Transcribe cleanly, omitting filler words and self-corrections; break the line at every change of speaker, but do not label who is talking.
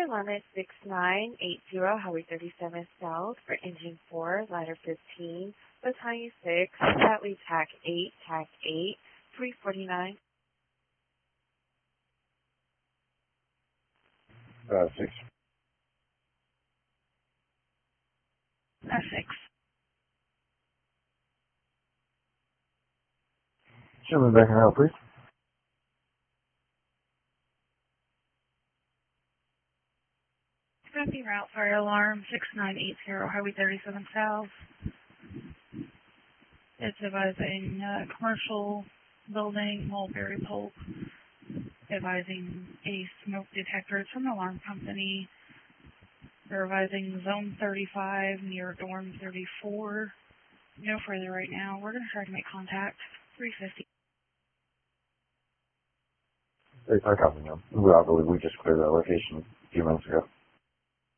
Lima 6980, Highway 37 South for engine 4, ladder 15, Battalion 6, Gateway TAC 8, TAC 8, 349.
6.
6.
Gentlemen back in route, please.
Copy route, fire alarm 6980, Highway 37 South. It's advising commercial building, Mulberry Pulp. Advising a smoke detector. It's from the alarm company. They're advising zone 35 near dorm 34. No further right now. We're going to try to make contact. 350.
I copy now. We just cleared that location a few minutes ago.